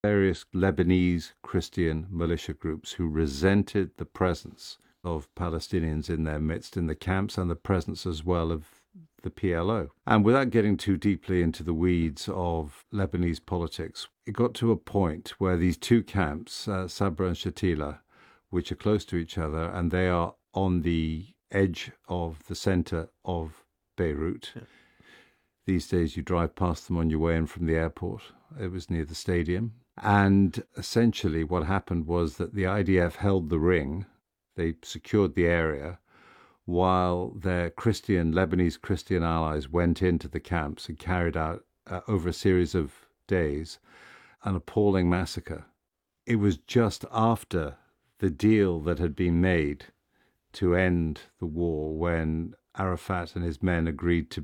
various Lebanese Christian militia groups who resented the presence of Palestinians in their midst in the camps and the presence as well of the PLO. And without getting too deeply into the weeds of Lebanese politics, it got to a point where these two camps, Sabra and Shatila, which are close to each other, and they are on the edge of the center of Beirut. Yeah. These days you drive past them on your way in from the airport. It was near the stadium. And essentially what happened was that the IDF held the ring. They secured the area while their Lebanese Christian allies went into the camps and carried out, over a series of days, an appalling massacre. It was just after the deal that had been made to end the war when Arafat and his men agreed to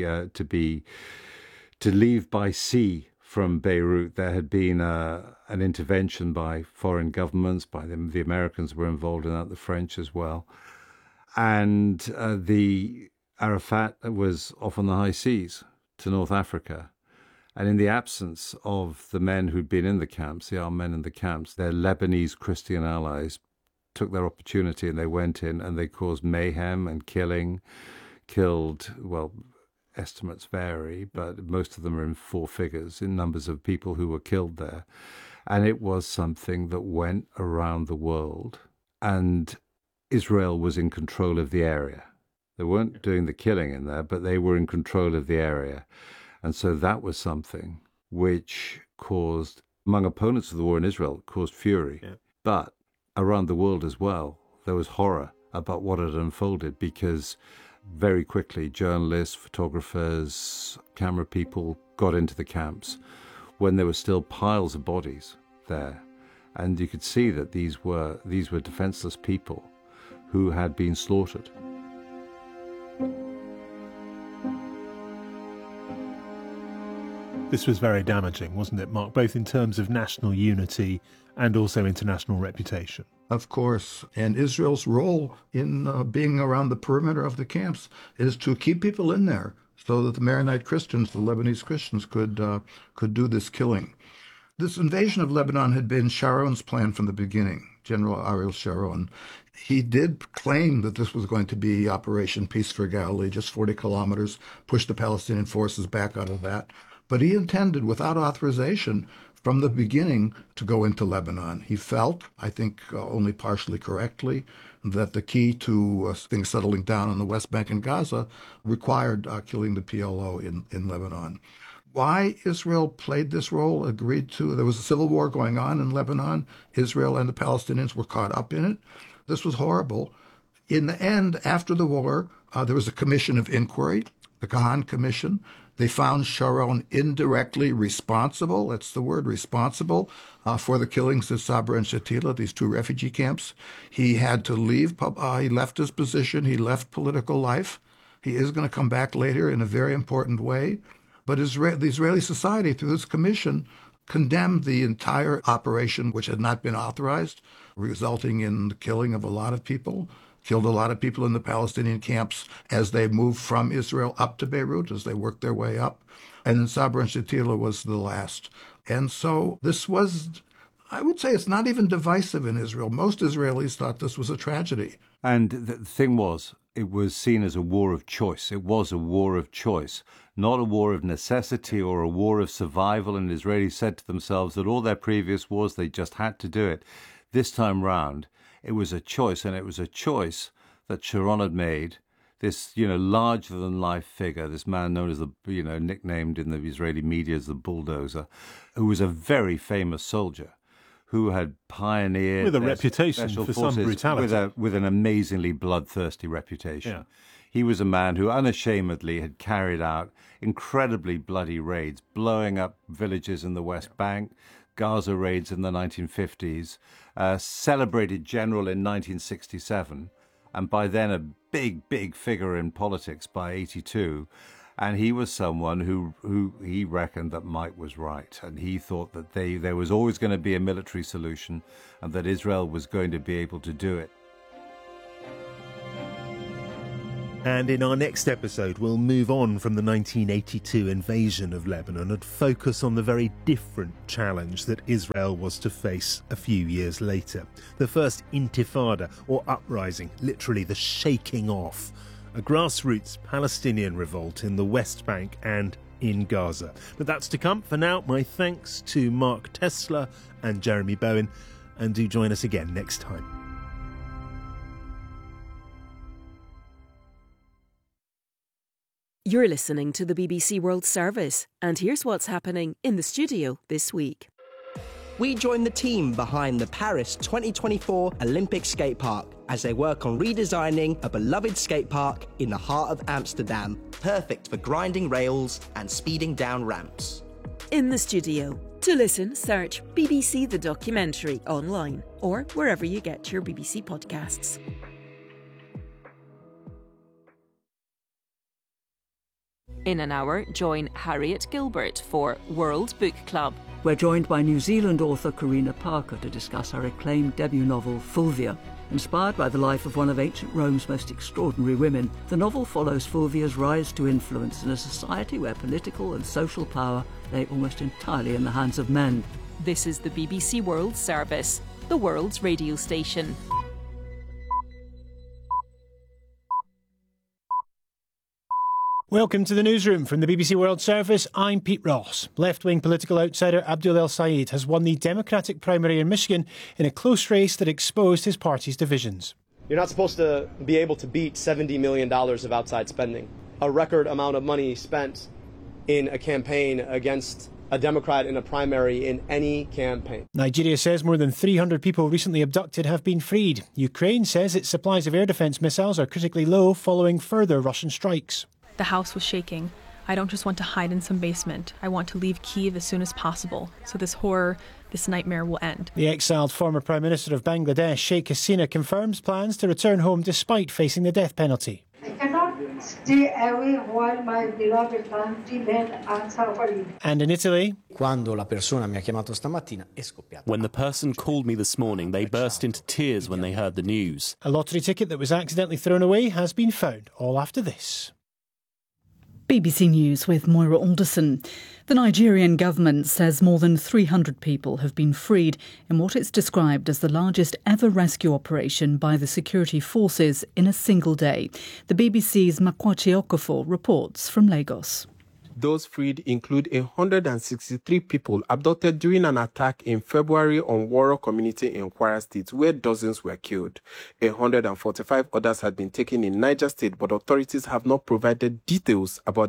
leave by sea from Beirut. There had been an intervention by foreign governments, by them. The Americans were involved in that, the French as well. And the Arafat was off on the high seas to North Africa. And in the absence of the men who'd been in the camps, the armed men in the camps, their Lebanese Christian allies took their opportunity and they went in and they caused mayhem and killed, well, estimates vary, but most of them are in four figures in numbers of people who were killed there. And it was something that went around the world. And Israel was in control of the area. They weren't doing the killing in there, but they were in control of the area. And so that was something which caused, among opponents of the war in Israel, caused fury. Yeah. But around the world as well, there was horror about what had unfolded because very quickly journalists, photographers, camera people got into the camps when there were still piles of bodies there. And you could see that these were defenseless people who had been slaughtered. This was very damaging, wasn't it, Mark, both in terms of national unity and also international reputation? Of course. And Israel's role in being around the perimeter of the camps is to keep people in there so that the Maronite Christians, the Lebanese Christians, could do this killing. This invasion of Lebanon had been Sharon's plan from the beginning, General Ariel Sharon. He did claim that this was going to be Operation Peace for Galilee, just 40 kilometers, push the Palestinian forces back out of that. But he intended, without authorization, from the beginning to go into Lebanon. He felt, I think only partially correctly, that the key to things settling down in the West Bank and Gaza required killing the PLO in Lebanon. Why Israel played this role, agreed to, there was a civil war going on in Lebanon. Israel and the Palestinians were caught up in it. This was horrible. In the end, after the war, there was a commission of inquiry, the Kahan Commission. They found Sharon indirectly responsible, that's the word, responsible, for the killings of Sabra and Shatila, these two refugee camps. He had to leave, he left his position, he left political life. He is going to come back later in a very important way. But the Israeli society, through this commission, condemned the entire operation, which had not been authorized, resulting in the killing of a lot of people. Killed a lot of people in the Palestinian camps as they moved from Israel up to Beirut, as they worked their way up. And then Sabra and Shatila was the last. And so this was, I would say it's not even divisive in Israel. Most Israelis thought this was a tragedy. And the thing was, it was seen as a war of choice. It was a war of choice, not a war of necessity or a war of survival. And Israelis said to themselves that all their previous wars, they just had to do it. This time round, it was a choice, and it was a choice that Sharon had made. This, larger-than-life figure, this man known as nicknamed in the Israeli media as the bulldozer, who was a very famous soldier, who had pioneered with a reputation for some brutality, with an amazingly bloodthirsty reputation. Yeah. He was a man who unashamedly had carried out incredibly bloody raids, blowing up villages in the West Bank, Gaza raids in the 1950s, celebrated general in 1967, and by then a big figure in politics by 82. And he was someone who he reckoned that Mike was right, and he thought that there was always going to be a military solution and that Israel was going to be able to do it. And in our next episode, we'll move on from the 1982 invasion of Lebanon and focus on the very different challenge that Israel was to face a few years later. The first intifada, or uprising, literally the shaking off, a grassroots Palestinian revolt in the West Bank and in Gaza. But that's to come. For now, my thanks to Mark Tesler and Jeremy Bowen, and do join us again next time. You're listening to the BBC World Service, and here's what's happening in the studio this week. We join the team behind the Paris 2024 Olympic Skate Park as they work on redesigning a beloved skate park in the heart of Amsterdam, perfect for grinding rails and speeding down ramps. In the studio. To listen, search BBC The Documentary online or wherever you get your BBC podcasts. In an hour, join Harriet Gilbert for World Book Club. We're joined by New Zealand author Karina Parker to discuss her acclaimed debut novel, Fulvia. Inspired by the life of one of ancient Rome's most extraordinary women, the novel follows Fulvia's rise to influence in a society where political and social power lay almost entirely in the hands of men. This is the BBC World Service, the world's radio station. Welcome to the newsroom from the BBC World Service. I'm Pete Ross. Left-wing political outsider Abdul El-Sayed has won the Democratic primary in Michigan in a close race that exposed his party's divisions. You're not supposed to be able to beat $70 million of outside spending, a record amount of money spent in a campaign against a Democrat in a primary in any campaign. Nigeria says more than 300 people recently abducted have been freed. Ukraine says its supplies of air defence missiles are critically low following further Russian strikes. The house was shaking. I don't just want to hide in some basement. I want to leave Kyiv as soon as possible, so this horror, this nightmare will end. The exiled former Prime Minister of Bangladesh, Sheikh Hasina, confirms plans to return home despite facing the death penalty. I cannot stay away while my beloved countrymen are suffering. And in Italy, when the person called me this morning, they burst into tears when they heard the news. A lottery ticket that was accidentally thrown away has been found, all after this. BBC News with Moira Alderson. The Nigerian government says more than 300 people have been freed in what it's described as the largest ever rescue operation by the security forces in a single day. The BBC's Makwachi Okafor reports from Lagos. Those freed include 163 people abducted during an attack in February on Woro community in Kwara State, where dozens were killed. 145 others had been taken in Niger State, but authorities have not provided details about